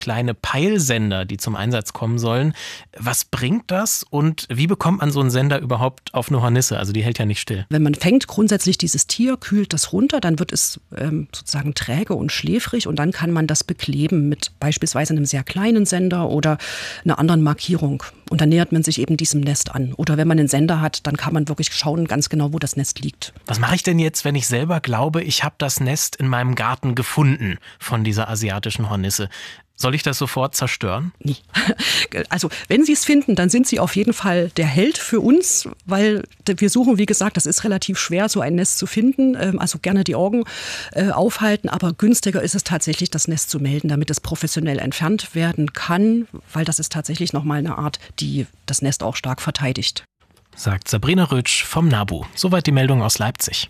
kleine Peilsender, die zum Einsatz kommen sollen. Was bringt das und wie bekommt man so einen Sender überhaupt auf eine Hornisse? Also die hält ja nicht still. Wenn man fängt grundsätzlich dieses Tier, kühlt das runter, dann wird es sozusagen träge und schläfrig und dann kann man das bekleben mit beispielsweise einem sehr kleinen Sender oder einer anderen Markierung. Und dann nähert man sich eben diesem Nest an. Oder wenn man einen Sender hat, dann kann man wirklich schauen ganz genau, wo das Nest liegt. Was mache ich denn jetzt, wenn ich selber glaube, ich habe das Nest in meinem Garten gefunden von dieser asiatischen Hornisse? Soll ich das sofort zerstören? Nee. Also wenn Sie es finden, dann sind Sie auf jeden Fall der Held für uns, weil wir suchen, wie gesagt, das ist relativ schwer, so ein Nest zu finden. Also gerne die Augen aufhalten, aber günstiger ist es tatsächlich, das Nest zu melden, damit es professionell entfernt werden kann, weil das ist tatsächlich nochmal eine Art, die das Nest auch stark verteidigt. Sagt Sabrina Rötsch vom NABU. Soweit die Meldung aus Leipzig.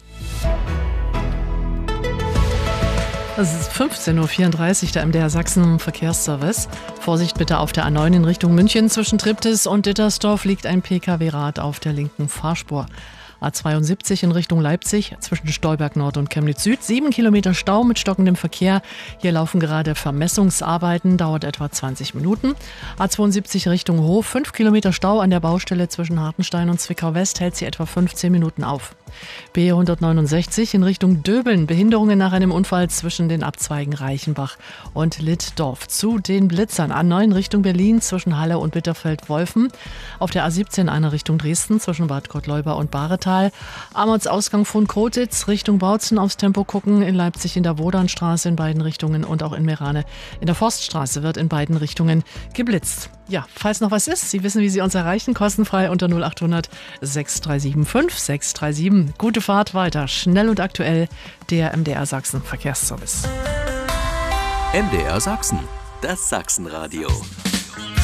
Es ist 15.34 Uhr, der MDR Sachsen Verkehrsservice. Vorsicht bitte auf der A9 in Richtung München. Zwischen Triptis und Dittersdorf liegt ein Pkw-Rad auf der linken Fahrspur. A72 in Richtung Leipzig, zwischen Stolberg Nord und Chemnitz Süd. 7 Kilometer Stau mit stockendem Verkehr. Hier laufen gerade Vermessungsarbeiten, dauert etwa 20 Minuten. A72 Richtung Hof, 5 Kilometer Stau an der Baustelle zwischen Hartenstein und Zwickau West, hält sie etwa 15 Minuten auf. B169 in Richtung Döbeln, Behinderungen nach einem Unfall zwischen den Abzweigen Reichenbach und Littdorf. Zu den Blitzern A9 Richtung Berlin zwischen Halle und Bitterfeld-Wolfen. Auf der A17 eine Richtung Dresden zwischen Bad Gottleuba und Bahretal. Amotsausgang von Kotitz Richtung Bautzen aufs Tempo gucken. In Leipzig in der Wodanstraße in beiden Richtungen und auch in Meerane in der Forststraße wird in beiden Richtungen geblitzt. Ja, falls noch was ist, Sie wissen, wie Sie uns erreichen, kostenfrei unter 0800 6375 637. Gute Fahrt weiter, schnell und aktuell, der MDR Sachsen Verkehrsservice. MDR Sachsen, das Sachsenradio.